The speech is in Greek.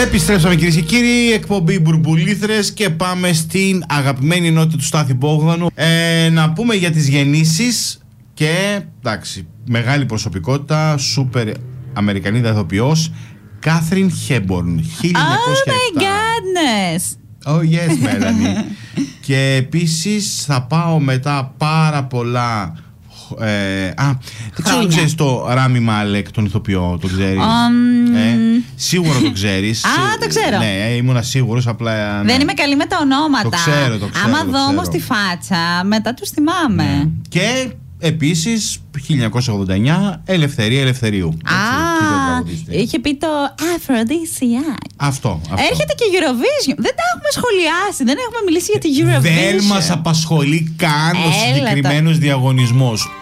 Επιστρέψαμε κυρίες και κύριοι, εκπομπή Μπουρμπουλήθρες και πάμε στην αγαπημένη ενότητα του Στάθη Μπόγδανου. Να πούμε για τις γεννήσεις και εντάξει, μεγάλη προσωπικότητα, σούπερ Αμερικανίδα ηθοποιός, Κάθριν Χέμπορν, 1907. Oh my goodness! Oh yes, Melanie. Και επίσης θα πάω μετά πάρα πολλά. Δεν ξέρω αν ξέρεις το Ράμι Μάλεκ, τον ηθοποιό, το ξέρεις? Σίγουρα το ξέρεις. Το ξέρω. Ναι, ήμουνα σίγουρος, απλά. Δεν είμαι καλή με τα ονόματα. Το ξέρω. Άμα δω όμως τη φάτσα, μετά τους θυμάμαι. Ναι. Και επίσης 1989 Ελευθερία Ελευθερίου. Είχε πει το Aphrodisiac. Αυτό. Έρχεται και Eurovision. Δεν τα έχουμε σχολιάσει, δεν έχουμε μιλήσει για τη Eurovision. Δεν μας απασχολεί καν ο συγκεκριμένος διαγωνισμός.